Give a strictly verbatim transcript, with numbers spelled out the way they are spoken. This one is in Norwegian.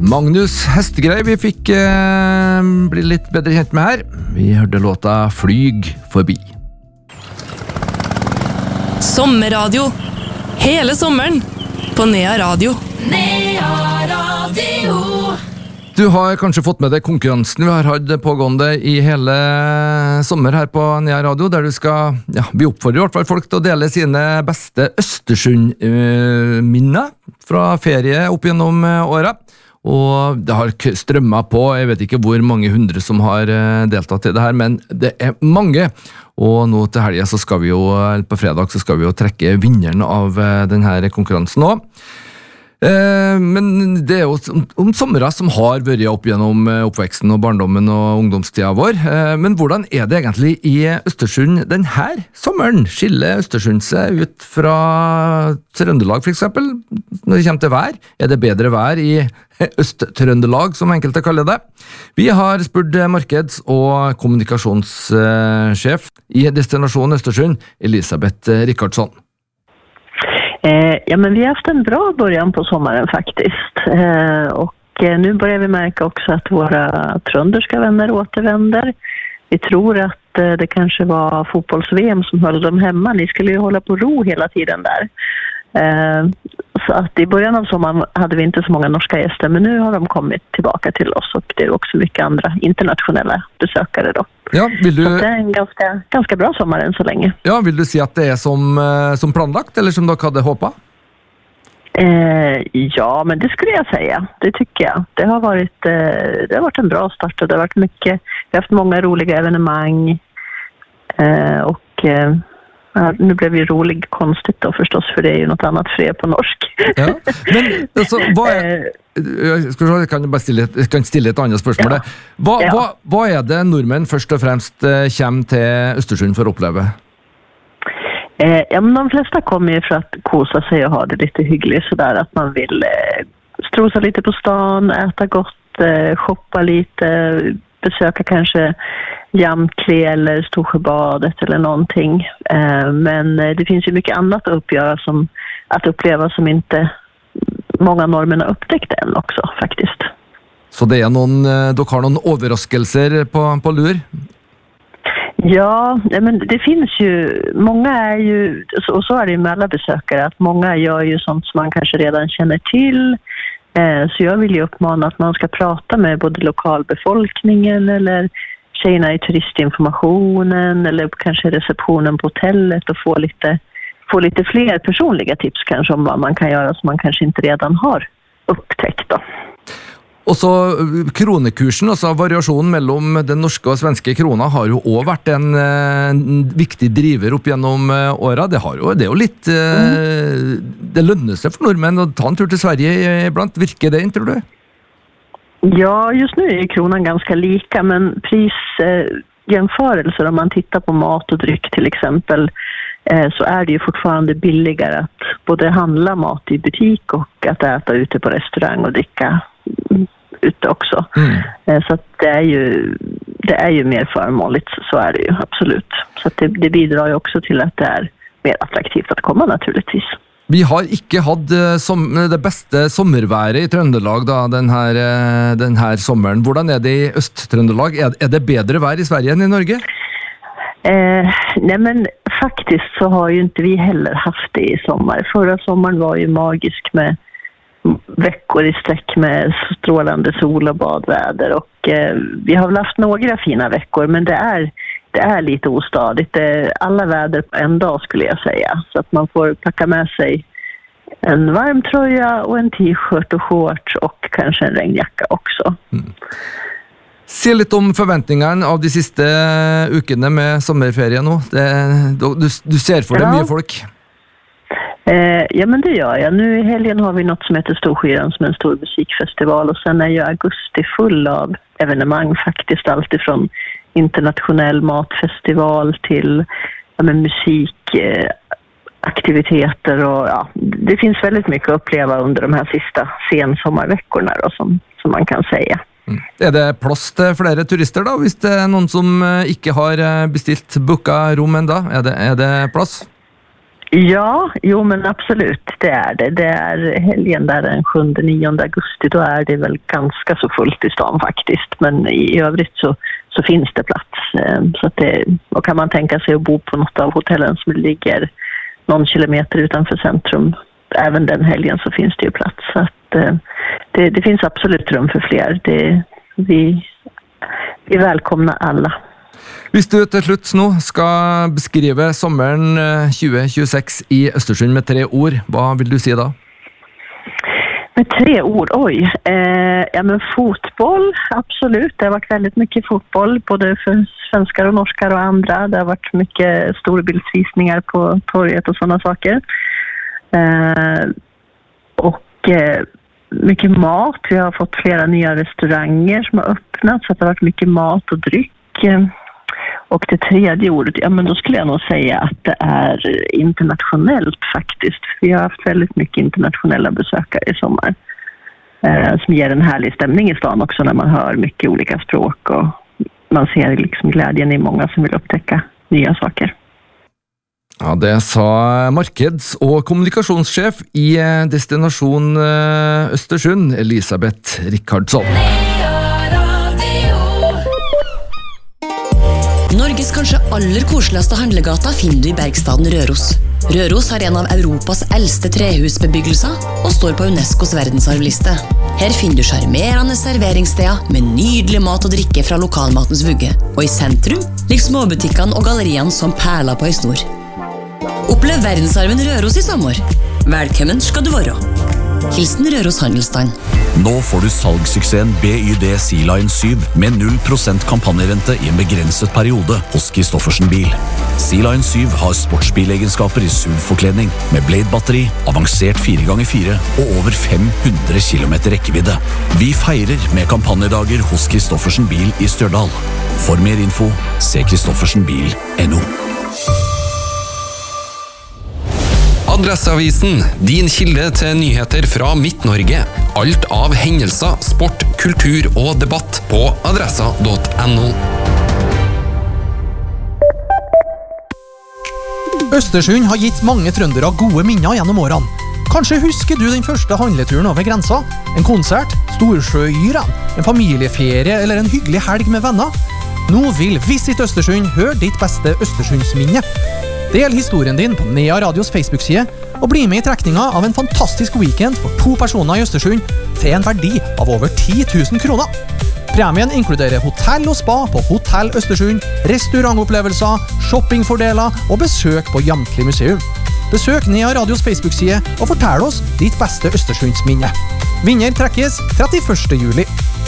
Magnus Hestegrei vi fikk eh, bli litt bedre kjent med her. Vi hørte låta Flyg forbi. Sommerradio. Hele sommeren på Nea Radio. Nea Radio. Du har kanskje fått med deg konkurransen vi har hatt pågående i hele sommer her på Nea Radio, der du skal, ja, vi oppfordrer i hvert fall folk til å dele sine beste Østersund-minner fra ferie opp gjennom året. Og det har strømmet på, jeg vet ikke hvor mange hundre som har deltatt i det her, men det er mange. Og nå til helgen så skal vi jo, eller på fredag så skal vi jo trekke vinneren av denne konkurransen også. Eh, men det er jo om, om sommere som har vært opp gjennom oppveksten og barndommen og ungdomstida vår. Eh, men hvordan er det egentlig i Østersund denne sommeren? Skiller Østersund seg ut fra Trøndelag for eksempel, når det kommer til vær? Er det bedre vær i Øst-Trøndelag, som enkelte kaller det? Vi har spurt markeds- og kommunikasjonssjef i Destinasjon Østersund, Elisabeth Rickardsson. Eh, ja, men vi har haft en bra början på sommaren faktiskt. Eh, och eh, nu börjar vi märka också att våra trönderska vänner återvänder. Vi tror att eh, det kanske var fotbolls-V M som höll dem hemma. Ni skulle ju hålla på ro hela tiden där. Eh, så att i början av sommaren hade vi inte så många norska gäster, men nu har de kommit tillbaka till oss och det är också mycket andra internationella besökare då. Ja, vill du... Så det är en ganska, ganska bra sommar än så länge. Ja, vill du si at det er som, som planlagt, eller som dere hadde håpet? Eh, ja, men det skulle jag säga. Det tycker jag. Det har varit, eh, det har varit en bra start och det har varit mycket, vi har haft många roliga evenemang eh, och eh, ja, nu blev det roligt konstigt då förstås, för det är ju något annat för er på norsk. Ja, men altså, hva er, jeg, skal, jeg kan bare stille, jeg kan stille et annet spørsmål. Ja. Hva, ja. hva, hva er det nordmenn først og fremst kommer til Østersund for å oppleve? Eh, ja, men de flesta kommer ju för att kosa sig och ha det lite hyggligt sådär, att man vill eh, strosa lite på stan, äta gott, eh, shoppa lite, besöka kanske Jamkli eller Storsjöbadet eller någonting. Eh, men det finns ju mycket annat att uppgöra som, att uppleva som inte många norrmän har upptäckt än också faktiskt. Så det är någon, dere har någon överraskelser på, på lur? Ja, men det finns ju, många är ju, och så är det med alla besökare, att många gör ju sånt som man kanske redan känner till. Så jag vill ju uppmana att man ska prata med både lokalbefolkningen eller tjejerna i turistinformationen eller kanske receptionen på hotellet och få lite, få lite fler personliga tips kanske om vad man kan göra som man kanske inte redan har upptäckt då. Og så kronekursen, altså variasjonen mellom den norske og svenske krona har jo også vært en, en viktig driver opp gjennom året. Det, har jo, det er jo litt, mm. det lønner seg for nordmenn å ta en tur til Sverige iblant. Virker det inn, tror du? Ja, just nu är kronan ganska lika, men prisjämförelser eh, om man tittar på mat och dryck till exempel, eh, så är det ju fortfarande billigare att både handla mat i butik och att äta ute på restaurang och dricka ute också. Mm. Eh, så att det är ju det är ju mer förmånligt, så är det ju absolut. Så att det, det bidrar ju också till att det är mer attraktivt att komma naturligtvis. Vi har ikke hatt som, det beste sommerværet i Trøndelag da, den her, den her sommeren. Hvordan er det i Øst-Trøndelag? Er, er det bedre vær i Sverige enn i Norge? Eh, nej men faktiskt så har ju inte vi heller haft det i sommar. Förra sommaren var ju magisk med veckor i sträck med strålande sol och badväder. Och eh, vi har väl haft några fina veckor, men det är Det är lite ostadigt. Det är alla väder på en dag skulle jag säga. Så att man får packa med sig en varm tröja och en t-shirt och shorts och kanske en regnjacka också. Mm. Se litt om forventningene av de siste ukene med sommerferie nå. Det, du, du ser for deg ja. mye folk. Eh, ja, men det gör jag. Nu i helgen har vi något som heter Storskyran som är en stor musikfestival. Och sen är ju augusti full av evenemang faktiskt. Allt ifrån internationell matfestival till ja, men musikaktiviteter eh, och ja, det finns väldigt mycket att uppleva under de här sista sensommarveckorna då, som, som man kan säga. Mm. Er det plass til flere turister da, hvis det er noen som ikke har bestilt booka rom enda? Er det, er det plass? Ja, jo men absolut, det är det. Det är helgen där den sjunde nionde augusti, då är det väl ganska så fullt i stan faktiskt. Men i övrigt så, så finns det plats. Så att det, och kan man tänka sig att bo på något av hotellen som ligger någon kilometer utanför centrum, även den helgen så finns det ju plats. Så att det, det finns absolut rum för fler. Det, vi, vi välkomnar alla. Hvis du til slutt nå skal beskrive sommeren tjue tjueseks i Östersund med tre ord, hva vil du si da? Med tre ord, oj. Eh, ja men fotboll, absolut. Det har varit väldigt mycket fotboll, både för svenskar och norskar och andra. Det har varit mycket storbildsvisningar på torget och sådana saker. Eh, och eh, mycket mat. Vi har fått flera nya restauranger som har öppnat, så att det har varit mycket mat och dryck. Och det tredje ordet, ja men då skulle jag nog säga att det är internationellt faktiskt. Vi har haft väldigt mycket internationella besökare i sommar. Eh, som ger en härlig stämning i stan också när man hör mycket olika språk. Och man ser liksom glädjen i många som vill upptäcka nya saker. Ja, det sa markeds- og kommunikasjonssjef i Destinasjon Östersund, Elisabeth Rickardsson. Norges kanskje aller koseligste handlegata finner du i Bergstaden Røros. Røros har en av Europas eldste trehusbebyggelser og står på UNESCOs verdensarvliste. Her finner du charmerende serveringssteder med nydelig mat og drikke fra lokalmatens vugge. Og i sentrum ligger småbutikkene og galleriene som perler på ei snor. Opplev verdensarven Røros i sommer. Velkommen skal du være. Hilsen Røros Handelsstand. Nå får du salgssuksessen B Y D Sea-Line syv med null prosent kampanjerente i en begrenset periode hos Kristoffersen Bil. Sea-Line syv har sportsbilegenskaper i S U V-forkledning med Blade-batteri, avansert fire ganger fire og over fem hundre kilometer rekkevidde. Vi feirer med kampanjedager hos Kristoffersen Bil i Stjørdal. For mer info, se kristoffersen bil punktum no. Adresseavisen, din kilde til nyheter fra Midt-Norge. Alt av hendelser, sport, kultur og debatt på adressa punktum no. Østersund har gitt mange trøndere gode minner gjennom årene. Kanskje husker du den første handleturen over grensa? En konsert, Storsjøyren, en familieferie eller en hyggelig helg med venner? Nå vil Visit Østersund høre ditt beste Østersundsminne. Del historien din på Nea Radios Facebook-side og bli med i trekninga av en fantastisk weekend for to personer i Østersund til en verdi av over ti tusen kroner. Premien inkluderer hotell og spa på Hotell Østersund, restaurantopplevelser, shoppingfordeler og besøk på Jamtli museum. Besøk Nea Radios Facebook-side og fortell oss ditt beste Østersundsminne. Vinner trekkes trettiførste juli.